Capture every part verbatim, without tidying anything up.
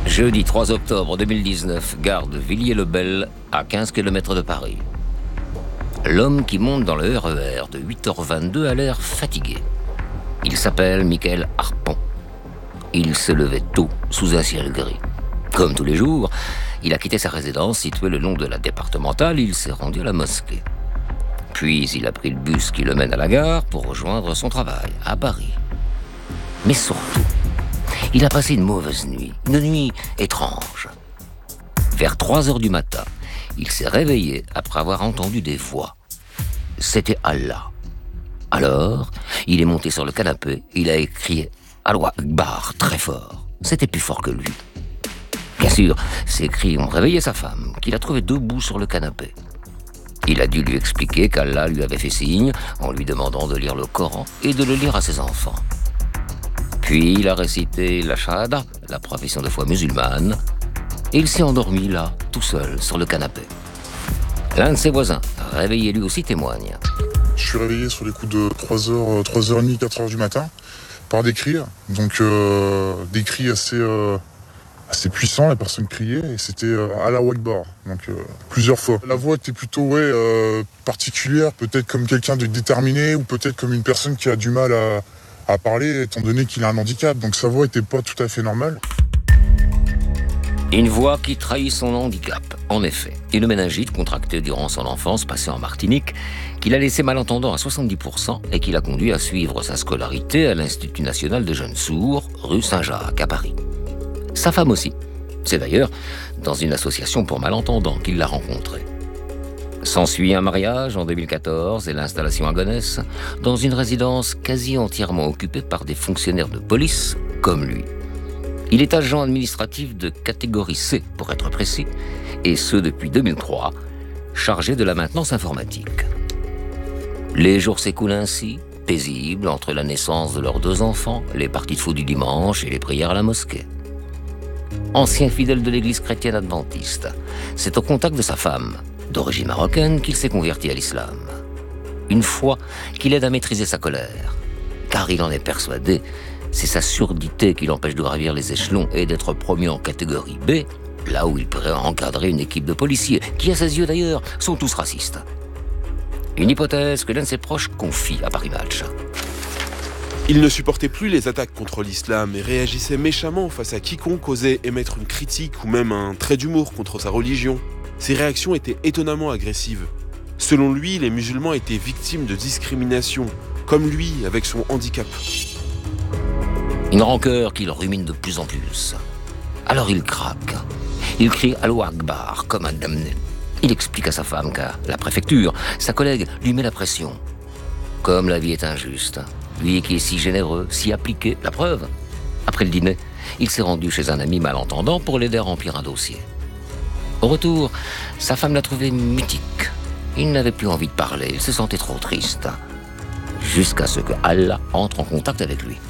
Jeudi trois octobre deux mille dix-neuf, gare de Villiers-le-Bel, à quinze kilomètres de Paris. L'homme qui monte dans le R E R de huit heures vingt-deux a l'air fatigué. Il s'appelle Michael Harpon. Il s'est levé tôt, sous un ciel gris. Comme tous les jours, il a quitté sa résidence située le long de la départementale. Il s'est rendu à la mosquée. Puis il a pris le bus qui le mène à la gare pour rejoindre son travail, à Paris. Mais surtout, il a passé une mauvaise nuit, une nuit étrange. Vers trois heures du matin, il s'est réveillé après avoir entendu des voix. C'était Allah. Alors, il est monté sur le canapé, il a écrié « Allah Akbar » très fort. C'était plus fort que lui. Bien sûr, ces cris ont réveillé sa femme, qu'il a trouvée debout sur le canapé. Il a dû lui expliquer qu'Allah lui avait fait signe en lui demandant de lire le Coran et de le lire à ses enfants. Puis il a récité la Shahada, la profession de foi musulmane, et il s'est endormi là, tout seul, sur le canapé. L'un de ses voisins, réveillé lui aussi, témoigne. Je suis réveillé sur les coups de trois heures, trois heures trente, quatre heures du matin, par des cris. Donc euh, des cris assez, euh, assez puissants, la personne criait, et c'était euh, Allahu Akbar, donc euh, plusieurs fois. La voix était plutôt ouais, euh, particulière, peut-être comme quelqu'un de déterminé, ou peut-être comme une personne qui a du mal à, à parler, étant donné qu'il a un handicap, donc sa voix était pas tout à fait normale. Une voix qui trahit son handicap, en effet. Une méningite contractée durant son enfance passée en Martinique, qu'il a laissé malentendant à soixante-dix pour cent et qui l'a conduit à suivre sa scolarité à l'Institut national des jeunes sourds, rue Saint-Jacques, à Paris. Sa femme aussi. C'est d'ailleurs dans une association pour malentendants qu'il l'a rencontrée. S'ensuit un mariage en deux mille quatorze et l'installation à Gonesse, dans une résidence quasi entièrement occupée par des fonctionnaires de police comme lui. Il est agent administratif de catégorie C, pour être précis, et ce depuis deux mille trois, chargé de la maintenance informatique. Les jours s'écoulent ainsi, paisibles, entre la naissance de leurs deux enfants, les parties de foot du dimanche et les prières à la mosquée. Ancien fidèle de l'église chrétienne adventiste, c'est au contact de sa femme, d'origine marocaine, qu'il s'est converti à l'islam. Une foi qu'il aide à maîtriser sa colère, car il en est persuadé. C'est sa surdité qui l'empêche de gravir les échelons et d'être promu en catégorie B, là où il pourrait encadrer une équipe de policiers, qui à ses yeux d'ailleurs sont tous racistes. Une hypothèse que l'un de ses proches confie à Paris Match. Il ne supportait plus les attaques contre l'islam et réagissait méchamment face à quiconque osait émettre une critique ou même un trait d'humour contre sa religion. Ses réactions étaient étonnamment agressives. Selon lui, les musulmans étaient victimes de discrimination, comme lui avec son handicap. Une rancœur qu'il rumine de plus en plus. Alors il craque. Il crie « Allahu Akbar » comme un damné. Il explique à sa femme qu'à la préfecture, sa collègue lui met la pression. Comme la vie est injuste, lui qui est si généreux, si appliqué, la preuve. Après le dîner, il s'est rendu chez un ami malentendant pour l'aider à remplir un dossier. Au retour, sa femme l'a trouvé mutique. Il n'avait plus envie de parler, il se sentait trop triste. Jusqu'à ce que Allah entre en contact avec lui.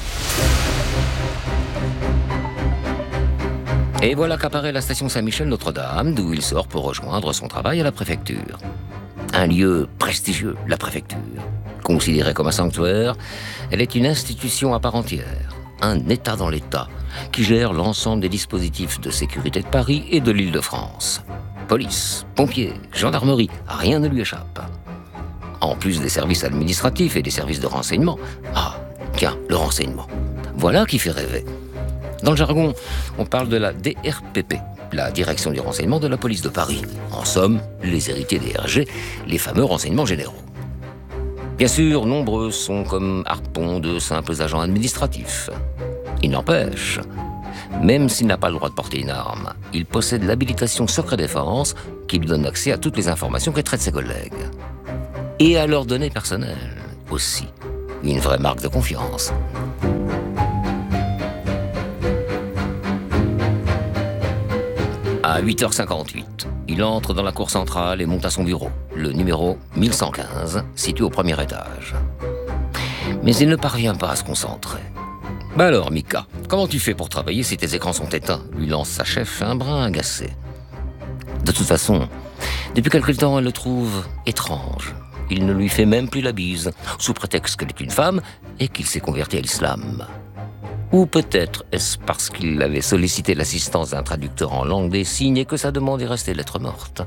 Et voilà qu'apparaît la station Saint-Michel-Notre-Dame, d'où il sort pour rejoindre son travail à la préfecture. Un lieu prestigieux, la préfecture. Considérée comme un sanctuaire, elle est une institution à part entière, un État dans l'État, qui gère l'ensemble des dispositifs de sécurité de Paris et de l'Île-de-France. Police, pompiers, gendarmerie, rien ne lui échappe. En plus des services administratifs et des services de renseignement, ah, tiens, le renseignement. Voilà qui fait rêver. Dans le jargon, on parle de la D R P P, la Direction du renseignement de la police de Paris. En somme, les héritiers des R G, les fameux renseignements généraux. Bien sûr, nombreux sont comme Harpon de simples agents administratifs. Il n'empêche, même s'il n'a pas le droit de porter une arme, il possède l'habilitation secret défense qui lui donne accès à toutes les informations que traitent ses collègues. Et à leurs données personnelles aussi. Une vraie marque de confiance. À huit heures cinquante-huit, il entre dans la cour centrale et monte à son bureau, le numéro mille cent quinze, situé au premier étage. Mais il ne parvient pas à se concentrer. « Bah alors, Mika, comment tu fais pour travailler si tes écrans sont éteints ?» lui lance sa chef, un brin agacé. De toute façon, depuis quelque temps, elle le trouve étrange. Il ne lui fait même plus la bise, sous prétexte qu'elle est une femme et qu'il s'est converti à l'islam. Ou peut-être est-ce parce qu'il avait sollicité l'assistance d'un traducteur en langue des signes et que sa demande est restée lettre morte.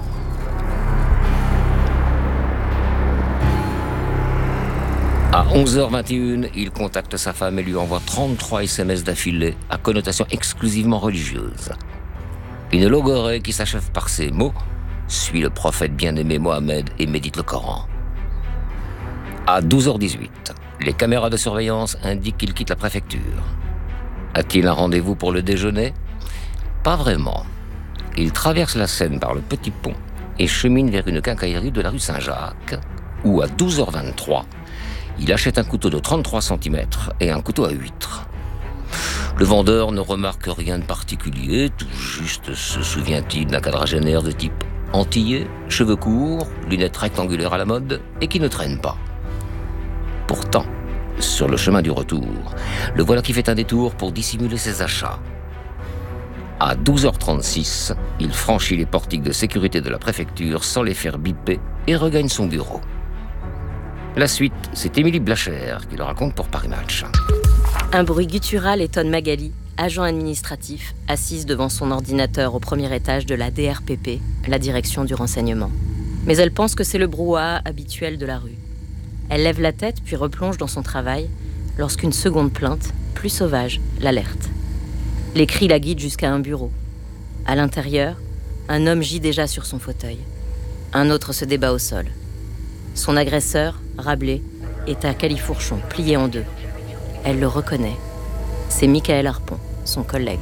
À onze heures vingt et une, il contacte sa femme et lui envoie trente-trois S M S d'affilée à connotation exclusivement religieuse. Une logorée qui s'achève par ces mots « Suis le prophète bien-aimé Mohamed et médite le Coran ». À douze heures dix-huit, les caméras de surveillance indiquent qu'il quitte la préfecture. A-t-il un rendez-vous pour le déjeuner ? Pas vraiment. Il traverse la Seine par le petit pont et chemine vers une quincaillerie de la rue Saint-Jacques, où à douze heures vingt-trois, il achète un couteau de trente-trois centimètres et un couteau à huître. Le vendeur ne remarque rien de particulier, tout juste se souvient-il d'un quadragénaire de type antillais, cheveux courts, lunettes rectangulaires à la mode et qui ne traîne pas. Pourtant, sur le chemin du retour, le voilà qui fait un détour pour dissimuler ses achats. À douze heures trente-six, il franchit les portiques de sécurité de la préfecture sans les faire biper et regagne son bureau. La suite, c'est Émilie Blacher qui le raconte pour Paris Match. Un bruit guttural étonne Magali, agent administratif, assise devant son ordinateur au premier étage de la D R P P, la direction du renseignement. Mais elle pense que c'est le brouhaha habituel de la rue. Elle lève la tête puis replonge dans son travail lorsqu'une seconde plainte, plus sauvage, l'alerte. Les cris la guident jusqu'à un bureau. À l'intérieur, un homme gît déjà sur son fauteuil. Un autre se débat au sol. Son agresseur, Rabelais, est à califourchon, plié en deux. Elle le reconnaît. C'est Michael Harpon, son collègue.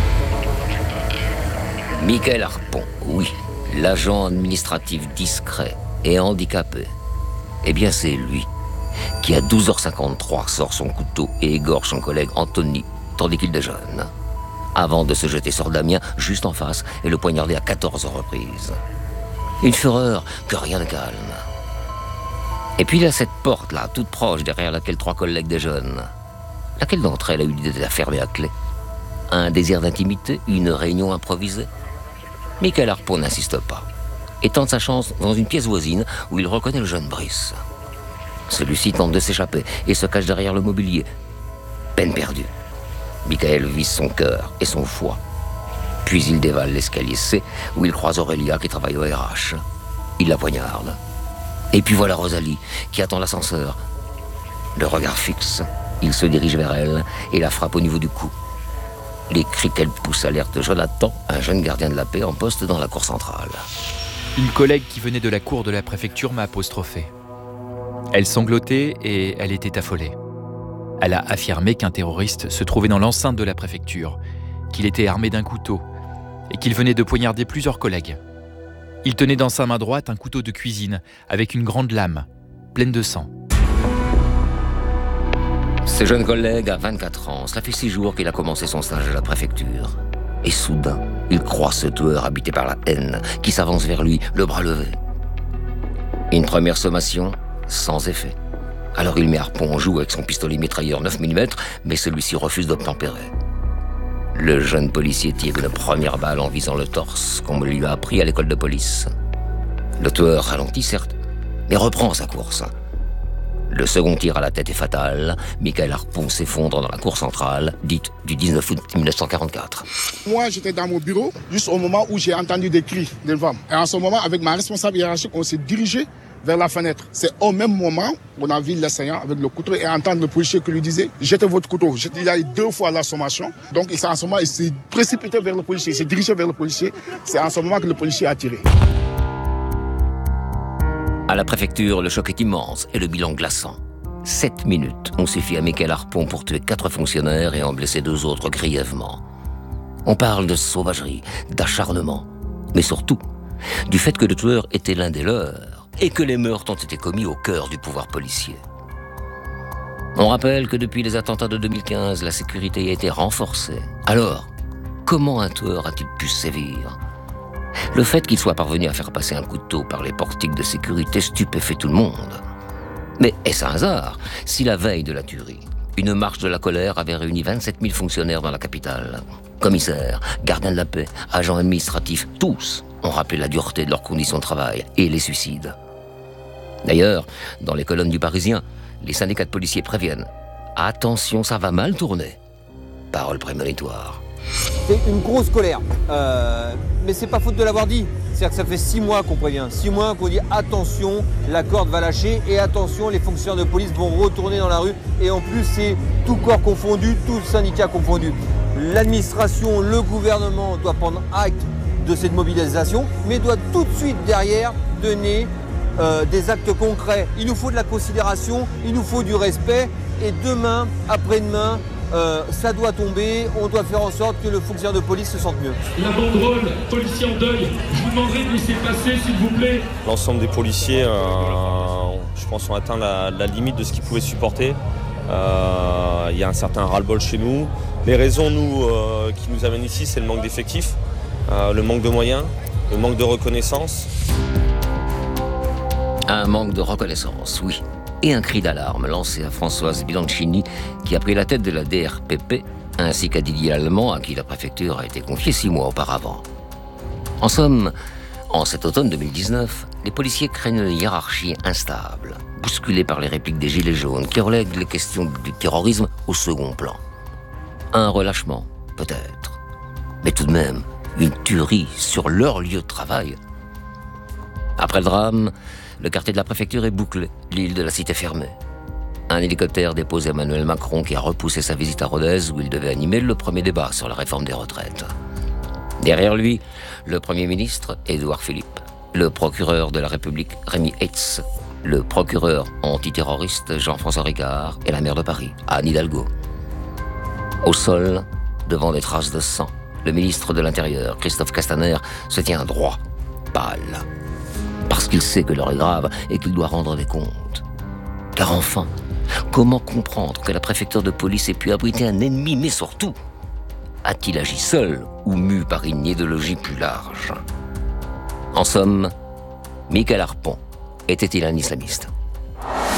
Michael Harpon, oui, l'agent administratif discret et handicapé. Eh bien, c'est lui qui, à douze heures cinquante-trois, sort son couteau et égorge son collègue Anthony, tandis qu'il déjeune, avant de se jeter sur Damien, juste en face, et le poignarder à quatorze reprises. Une fureur que rien ne calme. Et puis il y a cette porte-là, toute proche, derrière laquelle trois collègues déjeunent. Laquelle d'entre elles a eu l'idée de la fermer à clé ? Un désir d'intimité ? Une réunion improvisée ? Michael Harpon n'insiste pas et tente sa chance dans une pièce voisine où il reconnaît le jeune Brice. Celui-ci tente de s'échapper et se cache derrière le mobilier. Peine perdue. Michael vise son cœur et son foie. Puis il dévale l'escalier C où il croise Aurélia qui travaille au R H. Il la poignarde. Et puis voilà Rosalie qui attend l'ascenseur. Le regard fixe, il se dirige vers elle et la frappe au niveau du cou. Les cris qu'elle pousse alertent Jonathan, un jeune gardien de la paix en poste dans la cour centrale. Une collègue qui venait de la cour de la préfecture m'a apostrophé. Elle sanglotait et elle était affolée. Elle a affirmé qu'un terroriste se trouvait dans l'enceinte de la préfecture, qu'il était armé d'un couteau et qu'il venait de poignarder plusieurs collègues. Il tenait dans sa main droite un couteau de cuisine avec une grande lame, pleine de sang. Ce jeune collègue a vingt-quatre ans. Cela fait six jours qu'il a commencé son stage à la préfecture. Et soudain, il croise ce tueur habité par la haine qui s'avance vers lui, le bras levé. Une première sommation, sans effet. Alors il met Harpon en joue avec son pistolet mitrailleur neuf millimètres, mais celui-ci refuse d'obtempérer. Le jeune policier tire une première balle en visant le torse, comme on lui a appris à l'école de police. Le tueur ralentit, certes, mais reprend sa course. Le second tir à la tête est fatal. Michael Harpon s'effondre dans la cour centrale, dite du dix-neuf août mille neuf cent quarante-quatre. Moi, j'étais dans mon bureau, juste au moment où j'ai entendu des cris de femmes. Et en ce moment, avec ma responsable hiérarchique, on s'est dirigé vers la fenêtre. C'est au même moment qu'on a vu l'assaillant avec le couteau et entendre le policier qui lui disait « Jetez votre couteau ». Il y a eu deux fois la sommation. Donc, en ce moment, il s'est précipité vers le policier, il s'est dirigé vers le policier. C'est en ce moment que le policier a tiré. À la préfecture, le choc est immense et le bilan glaçant. Sept minutes ont suffi à Michael Harpon pour tuer quatre fonctionnaires et en blesser deux autres grièvement. On parle de sauvagerie, d'acharnement, mais surtout du fait que le tueur était l'un des leurs et que les meurtres ont été commis au cœur du pouvoir policier. On rappelle que depuis les attentats de deux mille quinze, la sécurité a été renforcée. Alors, comment un tueur a-t-il pu sévir ? Le fait qu'il soit parvenu à faire passer un couteau par les portiques de sécurité stupéfait tout le monde. Mais est-ce un hasard si la veille de la tuerie, une marche de la colère avait réuni vingt-sept mille fonctionnaires dans la capitale ? Commissaires, gardiens de la paix, agents administratifs, tous ont rappelé la dureté de leurs conditions de travail et les suicides. D'ailleurs, dans les colonnes du Parisien, les syndicats de policiers préviennent « Attention, ça va mal tourner ». Parole prémonitoire. C'est une grosse colère, euh, mais c'est pas faute de l'avoir dit. C'est-à-dire que ça fait six mois qu'on prévient, six mois qu'on dit attention, la corde va lâcher et attention, les fonctionnaires de police vont retourner dans la rue. Et en plus, c'est tout corps confondu, tout syndicat confondu. L'administration, le gouvernement doit prendre acte de cette mobilisation, mais doit tout de suite derrière donner euh, des actes concrets. Il nous faut de la considération, il nous faut du respect et demain, après-demain, Euh, ça doit tomber, on doit faire en sorte que le fonctionnaire de police se sente mieux. La banderole, policier en deuil, je vous demanderai de laisser passer s'il vous plaît. L'ensemble des policiers, euh, je pense, ont atteint la, la limite de ce qu'ils pouvaient supporter. Euh, il y a un certain ras-le-bol chez nous. Les raisons nous, euh, qui nous amènent ici, c'est le manque d'effectifs, euh, le manque de moyens, le manque de reconnaissance. Un manque de reconnaissance, oui. Et un cri d'alarme lancé à Françoise Bianchini, qui a pris la tête de la D R P P, ainsi qu'à Didier Allemand, à qui la préfecture a été confiée six mois auparavant. En somme, en cet automne deux mille dix-neuf, les policiers craignent une hiérarchie instable, bousculée par les répliques des Gilets jaunes, qui relèguent les questions du terrorisme au second plan. Un relâchement, peut-être, mais tout de même, une tuerie sur leur lieu de travail. Après le drame, le quartier de la préfecture est bouclé, l'île de la Cité fermée. Un hélicoptère dépose Emmanuel Macron qui a repoussé sa visite à Rodez où il devait animer le premier débat sur la réforme des retraites. Derrière lui, le Premier ministre, Édouard Philippe, le procureur de la République, Rémi Heitz, le procureur antiterroriste, Jean-François Ricard, et la maire de Paris, Anne Hidalgo. Au sol, devant des traces de sang, le ministre de l'Intérieur, Christophe Castaner, se tient droit, pâle. Parce qu'il sait que l'heure est grave et qu'il doit rendre des comptes. Car enfin, comment comprendre que la préfecture de police ait pu abriter un ennemi, mais surtout, a-t-il agi seul ou mu par une idéologie plus large ? En somme, Michael Harpon était-il un islamiste ?